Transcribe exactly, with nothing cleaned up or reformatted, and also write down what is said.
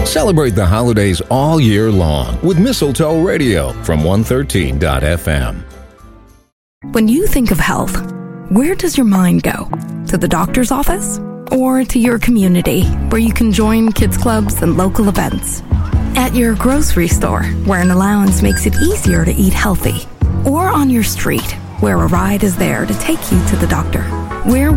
Celebrate the holidays all year long with Mistletoe Radio from one thirteen dot f m. When you think of health, where does your mind go? To the doctor's office? Or to your community, where you can join kids clubs and local events? At your grocery store, where an allowance makes it easier to eat healthy? Or on your street, where a ride is there to take you to the doctor? Where